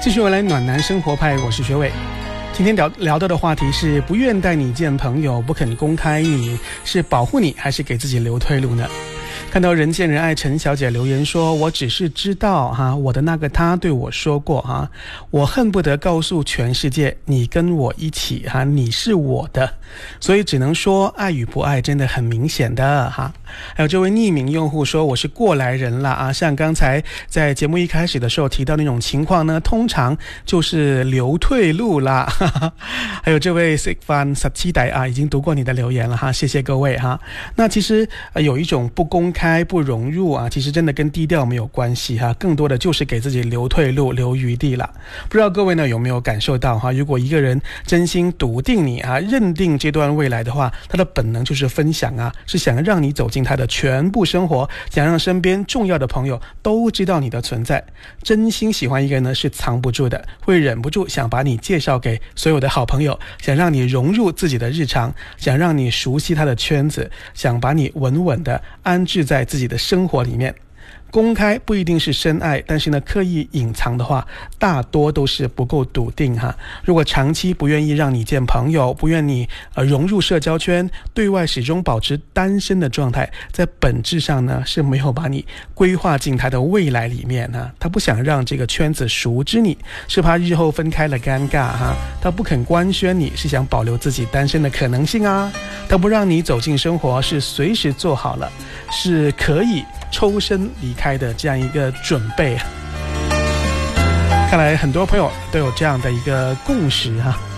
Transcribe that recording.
继续回来暖男生活派，我是学伟。今天聊到的话题是不愿带你见朋友，不肯公开你，是保护你还是给自己留退路呢？看到人见人爱陈小姐留言说，我只是知道我的那个他对我说过我恨不得告诉全世界你跟我一起你是我的，所以只能说爱与不爱真的很明显的还有这位匿名用户说，我是过来人了像刚才在节目一开始的时候提到那种情况呢，通常就是留退路啦还有这位 Sigvan 17代已经读过你的留言了谢谢各位那其实有一种不公开不融入其实真的跟低调没有关系更多的就是给自己留退路留余地了。不知道各位呢有没有感受到如果一个人真心笃定你认定这段未来的话，他的本能就是分享是想让你走进他的全部生活，想让身边重要的朋友都知道你的存在。真心喜欢一个人呢是藏不住的，会忍不住想把你介绍给所有的好朋友，想让你融入自己的日常，想让你熟悉他的圈子，想把你稳稳的安置在自己的生活里面。公开不一定是深爱，但是呢，刻意隐藏的话，大多都是不够笃定如果长期不愿意让你见朋友，不愿你融入社交圈，对外始终保持单身的状态，在本质上呢是没有把你规划进他的未来里面他不想让这个圈子熟知你，是怕日后分开了尴尬他不肯官宣你，是想保留自己单身的可能性他不让你走进生活，是随时做好了是可以抽身离开的这样一个准备看来很多朋友都有这样的一个共识